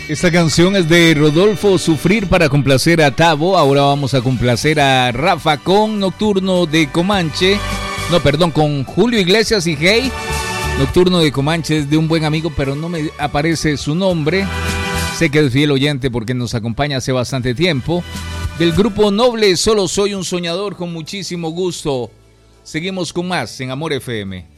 Esta canción es de Rodolfo Sufrir para complacer a Tavo. Ahora vamos a complacer a Rafa con Nocturno de Comanche. No, perdón, con Julio Iglesias y Hey. Nocturno de Comanche es de un buen amigo, pero no me aparece su nombre. Sé que es fiel oyente porque nos acompaña hace bastante tiempo. Del grupo Noble, Solo Soy un Soñador, con muchísimo gusto. Seguimos con más en Amor FM.